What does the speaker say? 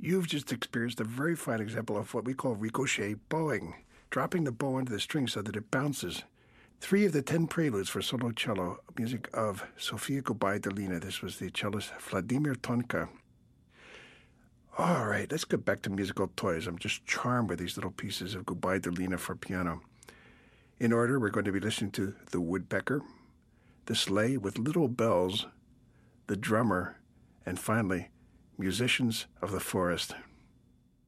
You've just experienced a very fine example of what we call ricochet bowing, dropping the bow into the string so that it bounces. 3 of the 10 preludes for solo cello, music of Sofia Gubaidulina. This was the cellist Vladimir Tonka. All right, let's get back to musical toys. I'm just charmed with these little pieces of Gubaidulina for piano. In order, we're going to be listening to The Woodpecker, The Sleigh with Little Bells, The Drummer, and finally, Musicians of the Forest.